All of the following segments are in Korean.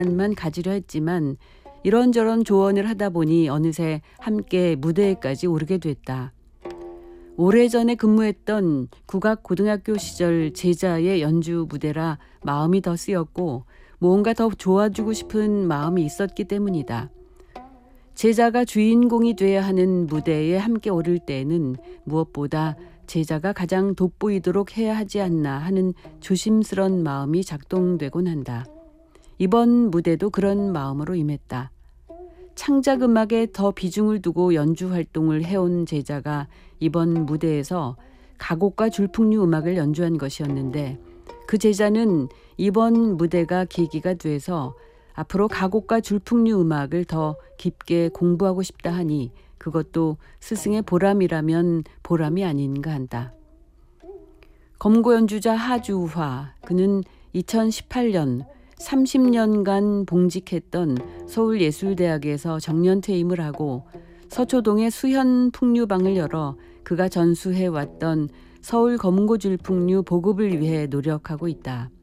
만 가지려 했지만 이런저런 조언을 하다 보니 어느새 함께 무대에까지 오르게 됐다. 오래전에 근무했던 국악고등학교 시절 제자의 연주 무대라 마음이 더 쓰였고 뭔가 더 도와주고 싶은 마음이 있었기 때문이다. 제자가 주인공이 돼야 하는 무대에 함께 오를 때에는 무엇보다 제자가 가장 돋보이도록 해야 하지 않나 하는 조심스런 마음이 작동되곤 한다. 이번 무대도 그런 마음으로 임했다. 창작 음악에 더 비중을 두고 연주 활동을 해온 제자가 이번 무대에서 가곡과 줄풍류 음악을 연주한 것이었는데 그 제자는 이번 무대가 계기가 돼서 앞으로 가곡과 줄풍류 음악을 더 깊게 공부하고 싶다 하니 그것도 스승의 보람이라면 보람이 아닌가 한다. 검고 연주자 하주화, 그는 2018년 30년간 봉직했던 서울예술대학에서 정년퇴임을 하고 서초동에 수현풍류방을 열어 그가 전수해왔던 서울 검은고줄풍류 보급을 위해 노력하고 있다.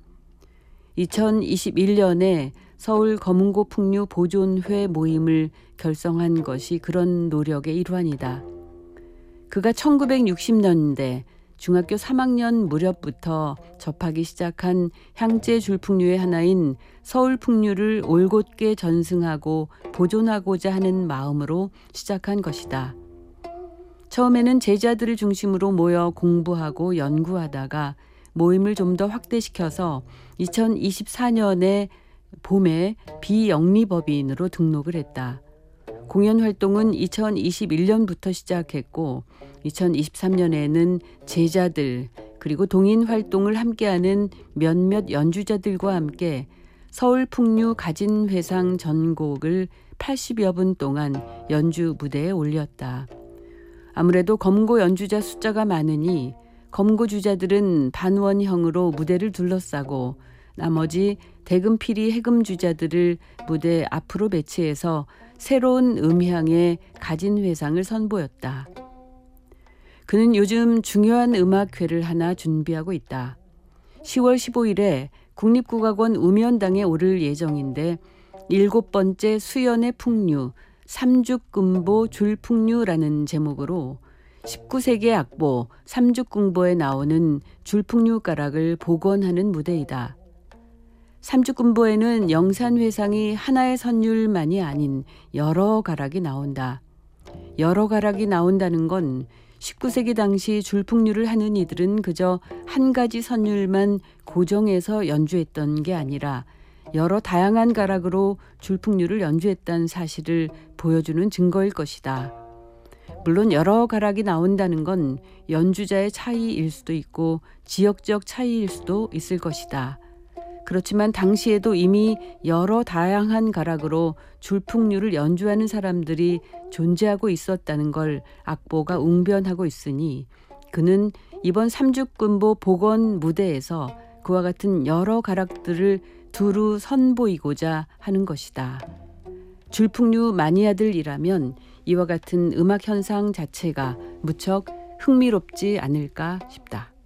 2021년에 서울 검은고풍류 보존회 모임을 결성한 것이 그런 노력의 일환이다. 그가 1960년대 중학교 3학년 무렵부터 접하기 시작한 향재 줄풍류의 하나인 서울풍류를 올곧게 전승하고 보존하고자 하는 마음으로 시작한 것이다. 처음에는 제자들을 중심으로 모여 공부하고 연구하다가 모임을 좀 더 확대시켜서 2024년에 봄에 비영리법인으로 등록을 했다. 공연 활동은 2021년부터 시작했고 2023년에는 제자들 그리고 동인 활동을 함께하는 몇몇 연주자들과 함께 서울풍류 가진회상 전곡을 80여 분 동안 연주 무대에 올렸다. 아무래도 검고 연주자 숫자가 많으니 검고 주자들은 반원형으로 무대를 둘러싸고 나머지 대금피리 해금 주자들을 무대 앞으로 배치해서 새로운 음향의 가진회상을 선보였다. 그는 요즘 중요한 음악회를 하나 준비하고 있다. 10월 15일에 국립국악원 우면당에 오를 예정인데 7번째 수연의 풍류, 삼죽금보 줄풍류라는 제목으로 19세기 악보 삼죽금보에 나오는 줄풍류 가락을 복원하는 무대이다. 삼죽금보에는 영산회상이 하나의 선율만이 아닌 여러 가락이 나온다. 여러 가락이 나온다는 건 19세기 당시 줄풍류를 하는 이들은 그저 한 가지 선율만 고정해서 연주했던 게 아니라 여러 다양한 가락으로 줄풍류를 연주했다는 사실을 보여주는 증거일 것이다. 물론 여러 가락이 나온다는 건 연주자의 차이일 수도 있고 지역적 차이일 수도 있을 것이다. 그렇지만 당시에도 이미 여러 다양한 가락으로 줄풍류를 연주하는 사람들이 존재하고 있었다는 걸 악보가 웅변하고 있으니 그는 이번 삼죽금보 복원 무대에서 그와 같은 여러 가락들을 두루 선보이고자 하는 것이다. 줄풍류 마니아들이라면 이와 같은 음악 현상 자체가 무척 흥미롭지 않을까 싶다.